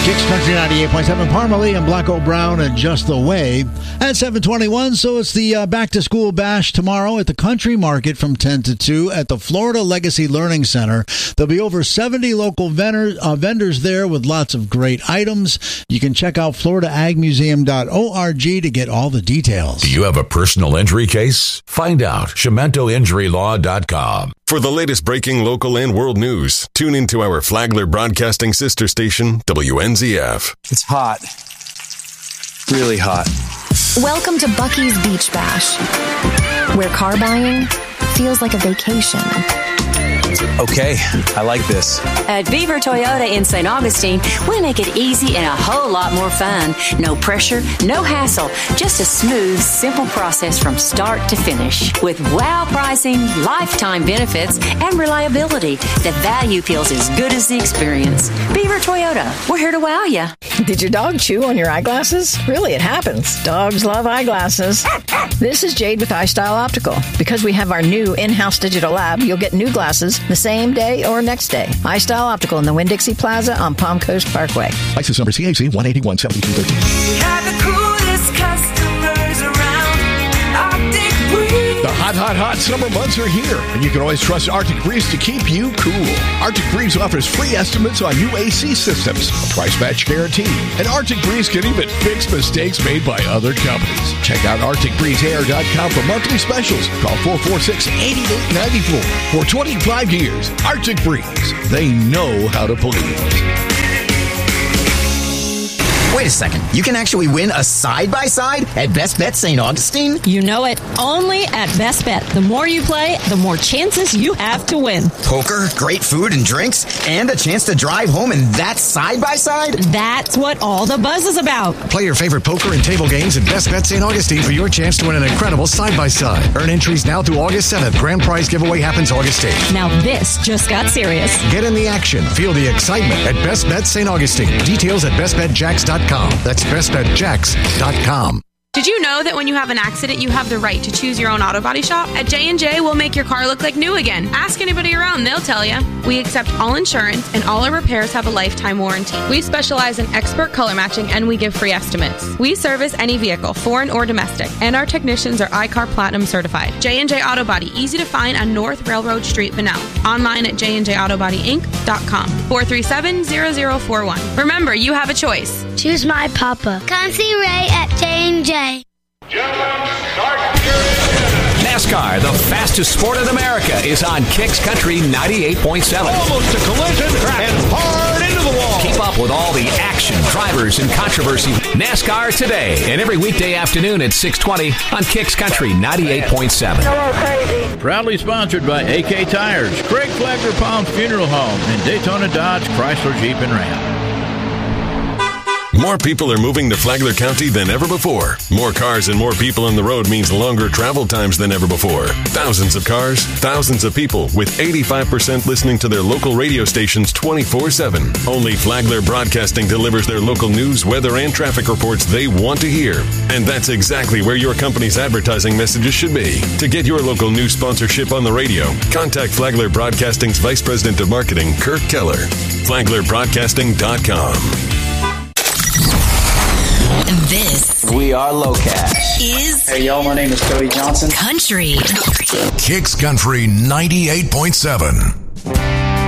Kicks Country 98.7, Parmalee and Blacko Brown and Just the Way at 7:21. So it's the Back to School Bash tomorrow at the Country Market from 10 to 2 at the Florida Legacy Learning Center. There'll be over 70 local vendors there with lots of great items. You can check out floridaagmuseum.org to get all the details. Do you have a personal injury case? Find out. ChementoInjuryLaw.com. For the latest breaking local and world news, tune into our Flagler Broadcasting sister station, WNZF. It's hot. Really hot. Welcome to Buc-ee's Beach Bash, where car buying feels like a vacation. Okay, I like this. At Beaver Toyota in St. Augustine, we make it easy and a whole lot more fun. No pressure, no hassle, just a smooth, simple process from start to finish. With wow pricing, lifetime benefits, and reliability, the value feels as good as the experience. Beaver Toyota, we're here to wow you. Did your dog chew on your eyeglasses? Really, it happens. Dogs love eyeglasses. This is Jade with iStyle Optical. Because we have our new in-house digital lab, you'll get new glasses the same day or next day. iStyle Optical in the Winn-Dixie Plaza on Palm Coast Parkway. License number CAC 1817213. We have the coolest customers around. Arctic Breeze. The hot summer months are here, and you can always trust Arctic Breeze to keep you cool. Arctic Breeze offers free estimates on new AC systems, a price match guarantee, and Arctic Breeze can even fix mistakes made by other companies. Check out ArcticBreezeAir.com for monthly specials. Call 446-8894. For 25 years, Arctic Breeze. They know how to please. Wait a second. You can actually win a side-by-side at Best Bet St. Augustine? You know it. Only at Best Bet. The more you play, the more chances you have to win. Poker, great food and drinks, and a chance to drive home in that side-by-side? That's what all the buzz is about. Play your favorite poker and table games at Best Bet St. Augustine for your chance to win an incredible side-by-side. Earn entries now through August 7th. Grand prize giveaway happens August 8th. Now this just got serious. Get in the action. Feel the excitement at Best Bet St. Augustine. Details at bestbetjacks.com. That's bestbetjacks.com. Did you know that when you have an accident, you have the right to choose your own auto body shop? At J&J, we'll make your car look like new again. Ask anybody around, they'll tell you. We accept all insurance, and all our repairs have a lifetime warranty. We specialize in expert color matching, and we give free estimates. We service any vehicle, foreign or domestic, and our technicians are iCar Platinum certified. J&J Auto Body, easy to find on North Railroad Street, Bunnell. Online at jnjautobodyinc.com. 437-0041. Remember, you have a choice. Choose my papa. Come see Ray at J&J. NASCAR, the fastest sport in America, is on Kicks Country 98.7. Almost a collision and hard into the wall. Keep up with all the action, drivers, and controversy. NASCAR today and every weekday afternoon at 6:20 on Kicks Country 98.7. Proudly sponsored by AK Tires, Craig Flagler Palms Funeral Home, and Daytona Dodge, Chrysler Jeep and Ram. More people are moving to Flagler County than ever before. More cars and more people on the road means longer travel times than ever before. Thousands of cars, thousands of people, with 85% listening to their local radio stations 24/7. Only Flagler Broadcasting delivers their local news, weather, and traffic reports they want to hear. And that's exactly where your company's advertising messages should be. To get your local news sponsorship on the radio, contact Flagler Broadcasting's Vice President of Marketing, Kirk Keller. FlaglerBroadcasting.com. This We Are Low Cash is Hey y'all, my name is Cody Johnson. Country. Kicks Country 98.7.